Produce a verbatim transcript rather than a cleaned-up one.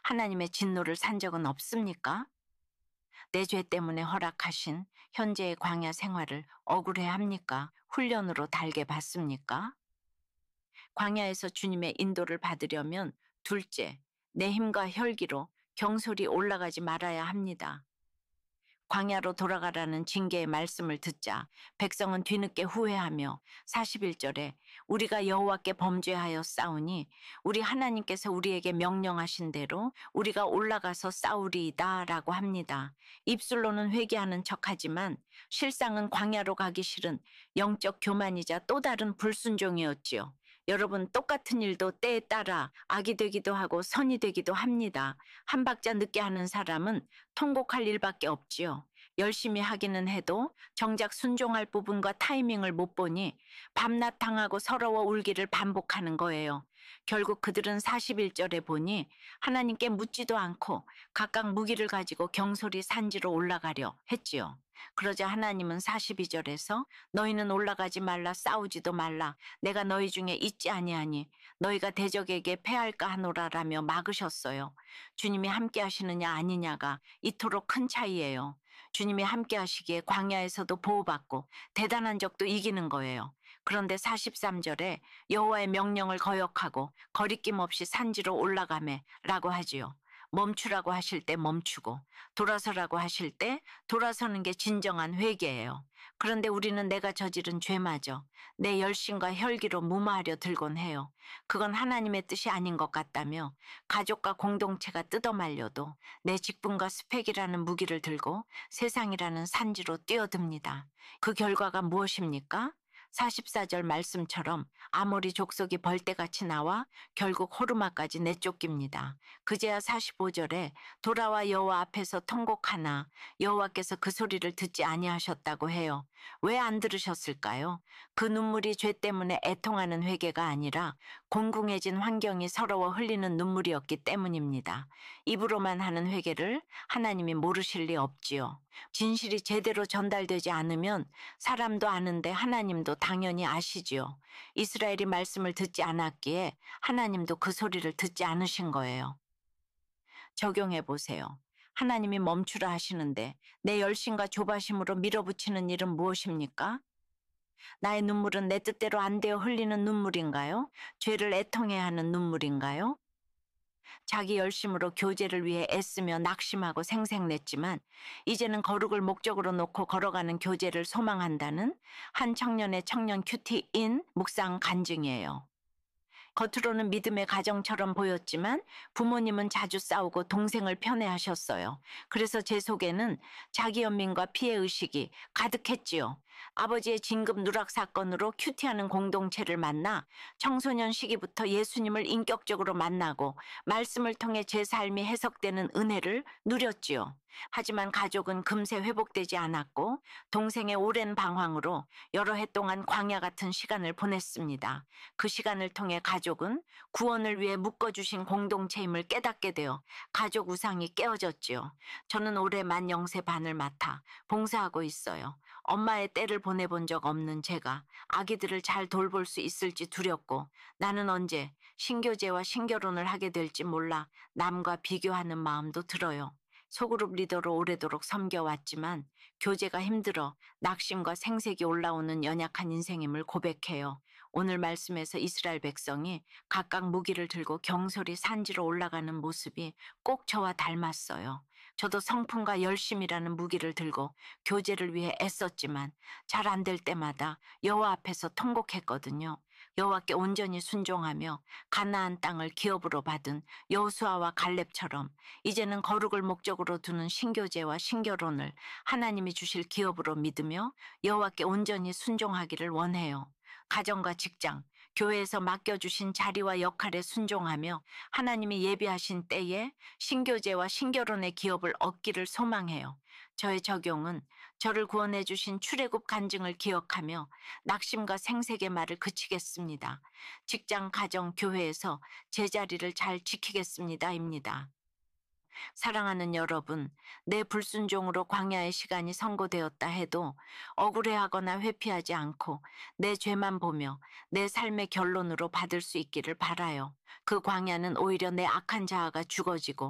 하나님의 진노를 산 적은 없습니까? 내 죄 때문에 허락하신 현재의 광야 생활을 억울해합니까? 훈련으로 달게 받습니까? 광야에서 주님의 인도를 받으려면 둘째, 내 힘과 혈기로 경솔히 올라가지 말아야 합니다. 광야로 돌아가라는 징계의 말씀을 듣자 백성은 뒤늦게 후회하며 사십일 절에 우리가 여호와께 범죄하여 싸우니 우리 하나님께서 우리에게 명령하신 대로 우리가 올라가서 싸우리이다 라고 합니다. 입술로는 회개하는 척하지만 실상은 광야로 가기 싫은 영적 교만이자 또 다른 불순종이었지요. 여러분, 똑같은 일도 때에 따라 악이 되기도 하고 선이 되기도 합니다. 한 박자 늦게 하는 사람은 통곡할 일밖에 없지요. 열심히 하기는 해도 정작 순종할 부분과 타이밍을 못 보니 밤낮 당하고 서러워 울기를 반복하는 거예요. 결국 그들은 사십일 절에 보니 하나님께 묻지도 않고 각각 무기를 가지고 경솔히 산지로 올라가려 했지요. 그러자 하나님은 사십이 절에서 너희는 올라가지 말라 싸우지도 말라 내가 너희 중에 있지 아니하니 너희가 대적에게 패할까 하노라라며 막으셨어요. 주님이 함께 하시느냐 아니냐가 이토록 큰 차이예요. 주님이 함께 하시기에 광야에서도 보호받고 대단한 적도 이기는 거예요. 그런데 사십삼 절에 여호와의 명령을 거역하고 거리낌 없이 산지로 올라가매 라고 하지요. 멈추라고 하실 때 멈추고 돌아서라고 하실 때 돌아서는 게 진정한 회개예요. 그런데 우리는 내가 저지른 죄마저 내 열심과 혈기로 무마하려 들곤 해요. 그건 하나님의 뜻이 아닌 것 같다며 가족과 공동체가 뜯어말려도 내 직분과 스펙이라는 무기를 들고 세상이라는 산지로 뛰어듭니다. 그 결과가 무엇입니까? 사십사 절 말씀처럼 아모리 족속이 벌떼같이 나와 결국 호르마까지 내쫓깁니다. 그제야 사십오 절에 돌아와 여호와 앞에서 통곡하나 여호와께서 그 소리를 듣지 아니하셨다고 해요. 왜 안 들으셨을까요? 그 눈물이 죄 때문에 애통하는 회개가 아니라 공공해진 환경이 서러워 흘리는 눈물이었기 때문입니다. 입으로만 하는 회개를 하나님이 모르실 리 없지요. 진실이 제대로 전달되지 않으면 사람도 아는데 하나님도 당연히 아시지요. 이스라엘이 말씀을 듣지 않았기에 하나님도 그 소리를 듣지 않으신 거예요. 적용해 보세요. 하나님이 멈추라 하시는데 내 열심과 조바심으로 밀어붙이는 일은 무엇입니까? 나의 눈물은 내 뜻대로 안 되어 흘리는 눈물인가요? 죄를 애통해야 하는 눈물인가요? 자기 열심으로 교제를 위해 애쓰며 낙심하고 생색냈지만 이제는 거룩을 목적으로 놓고 걸어가는 교제를 소망한다는 한 청년의 청년 큐티인 묵상 간증이에요. 겉으로는 믿음의 가정처럼 보였지만 부모님은 자주 싸우고 동생을 편애하셨어요. 그래서 제 속에는 자기 연민과 피해의식이 가득했지요. 아버지의 진급 누락 사건으로 큐티하는 공동체를 만나 청소년 시기부터 예수님을 인격적으로 만나고 말씀을 통해 제 삶이 해석되는 은혜를 누렸지요. 하지만 가족은 금세 회복되지 않았고 동생의 오랜 방황으로 여러 해 동안 광야 같은 시간을 보냈습니다. 그 시간을 통해 가족은 구원을 위해 묶어주신 공동체임을 깨닫게 되어 가족 우상이 깨어졌지요. 저는 올해 만 영세 반을 맡아 봉사하고 있어요. 엄마의 때를 보내본 적 없는 제가 아기들을 잘 돌볼 수 있을지 두렵고 나는 언제 신교제와 신결혼을 하게 될지 몰라 남과 비교하는 마음도 들어요. 소그룹 리더로 오래도록 섬겨왔지만 교제가 힘들어 낙심과 생색이 올라오는 연약한 인생임을 고백해요. 오늘 말씀에서 이스라엘 백성이 각각 무기를 들고 경솔히 산지로 올라가는 모습이 꼭 저와 닮았어요. 저도 성품과 열심이라는 무기를 들고 교제를 위해 애썼지만 잘 안 될 때마다 여호와 앞에서 통곡했거든요. 여호와께 온전히 순종하며 가나안 땅을 기업으로 받은 여호수아와 갈렙처럼 이제는 거룩을 목적으로 두는 신교제와 신결혼을 하나님이 주실 기업으로 믿으며 여호와께 온전히 순종하기를 원해요. 가정과 직장, 교회에서 맡겨주신 자리와 역할에 순종하며 하나님이 예비하신 때에 신교제와 신결혼의 기업을 얻기를 소망해요. 저의 적용은 저를 구원해 주신 출애굽 간증을 기억하며 낙심과 생색의 말을 그치겠습니다. 직장, 가정, 교회에서 제자리를 잘 지키겠습니다입니다. 사랑하는 여러분, 내 불순종으로 광야의 시간이 선고되었다 해도 억울해하거나 회피하지 않고 내 죄만 보며 내 삶의 결론으로 받을 수 있기를 바라요. 그 광야는 오히려 내 악한 자아가 죽어지고